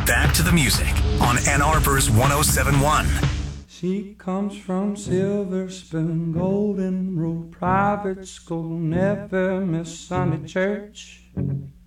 Back to the music on Ann Arbor's 107.1. She comes from Silver Spoon, Golden Rule Private School, never miss Sunday church.